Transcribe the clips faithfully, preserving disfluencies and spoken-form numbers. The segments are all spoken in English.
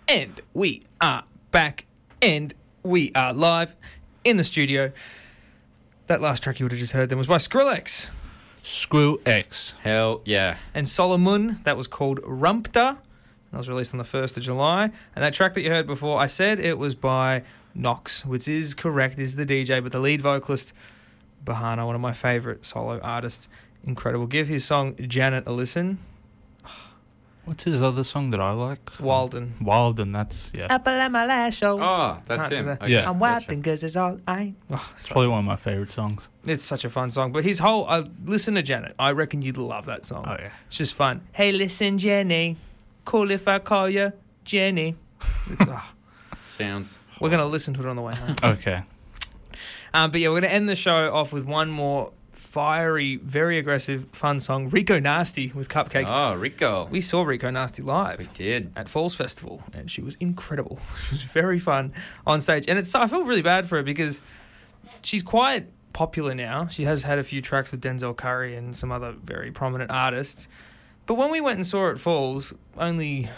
And we are back, and we are live in the studio. That last track you would have just heard then was by Skrillex. Screw X. Hell yeah. And Solomon, that was called Rumpta. That was released on the first of July. And that track that you heard before, I said it was by Nox, which is correct, is the D J, but the lead vocalist, Bahana, one of my favourite solo artists. Incredible. Give his song Janet a listen. What's his other song that I like? Walden. Walden, that's, yeah. Apple at my last show. Oh, that's Can't do him. that. Okay, Yeah. I'm gotcha. wildin' cause it's all I... Oh, It's probably one of my favourite songs. It's such a fun song. But his whole... Uh, listen to Janet. I reckon you'd love that song. Oh, yeah. It's just fun. Hey, listen, Jenny. Cool if I call you Jenny. It's, oh, Sounds. we're going to listen to it on the way home. Okay. Um, but yeah, we're going to end the show off with one more fiery, very aggressive, fun song. Rico Nasty with Cupcake. Oh, Rico. We saw Rico Nasty live. We did. At Falls Festival, and she was incredible. She was very fun on stage, and it's I feel really bad for her because she's quite popular now. She has had a few tracks with Denzel Curry and some other very prominent artists. But when we went and saw her at Falls only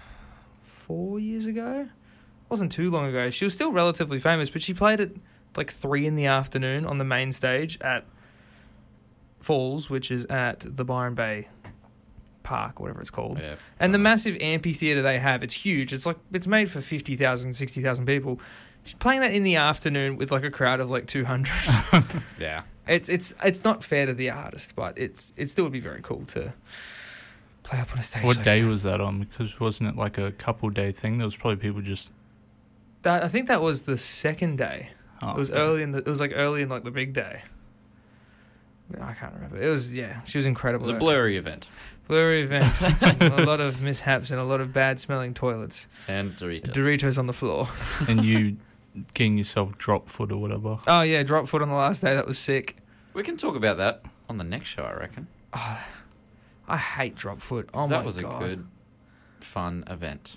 four years ago, wasn't too long ago, she was still relatively famous, but she played at like three in the afternoon on the main stage at Falls, which is at the Byron Bay Park, whatever it's called. Yeah, And the something. massive amphitheatre they have, it's huge. It's like it's made for fifty thousand, sixty thousand people. She's playing that in the afternoon with like a crowd of like two hundred. Yeah. It's it's it's not fair to the artist, but it's it still would be very cool to play up on a stage. What like day that. was that on? Because wasn't it like a couple day thing? There was probably people just... That, I think that was the second day. Oh, It was okay. early in the. It was like early in like the big day. I can't remember. It was yeah. She was It incredible. was a though. blurry event. blurry event. A lot of mishaps and a lot of bad smelling toilets. And Doritos. Doritos on the floor. And you getting yourself drop foot or whatever. Oh yeah, drop foot on the last day. That was sick. We can talk about that on the next show, I reckon. Oh, I hate drop foot. Oh 'Cause my that was god. a good, fun event.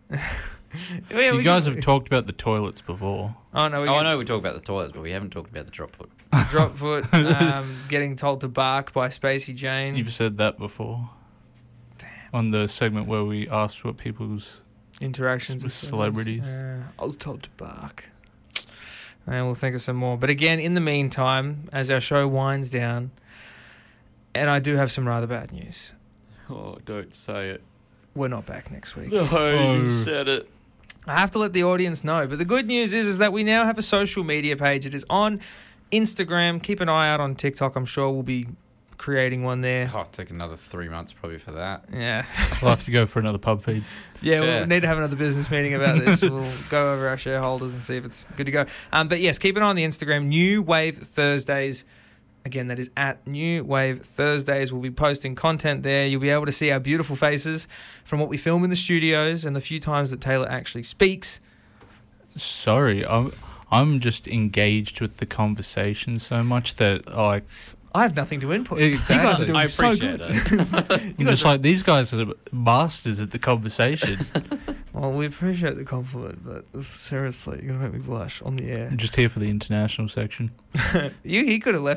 Yeah, you we guys can- have talked about the toilets before. Oh no, we Oh, I can- know we talked about the toilets, but we haven't talked about the drop foot. drop foot. Um, getting told to bark by Spacey Jane. You've said that before. Damn. On the segment where we asked what people's... Interactions with with celebrities. Uh, I was told to bark. And we'll think of some more. But again, in the meantime, as our show winds down, and I do have some rather bad news. Oh, don't say it. We're not back next week. No, Oh. you said it. I have to let the audience know. But the good news is, is that we now have a social media page. It is on Instagram. Keep an eye out on TikTok. I'm sure we'll be creating one there. Oh, it'll take another three months probably for that. Yeah. We'll have to go for another pub feed. Yeah, Fair. we'll need to have another business meeting about this. We'll go over our shareholders and see if it's good to go. Um, but yes, keep an eye on the Instagram. New Wave Thursdays. Again, that is at New Wave Thursdays. We'll be posting content there. You'll be able to see our beautiful faces from what we film in the studios and the few times that Taylor actually speaks. Sorry, I'm, I'm just engaged with the conversation so much that, like... I have nothing to input. Exactly. You guys are doing I so appreciate good. it. I'm just like, these guys are masters at the conversation. Well, we appreciate the compliment, but seriously, you're going to make me blush on the air. I'm just here for the international section. you, he could have left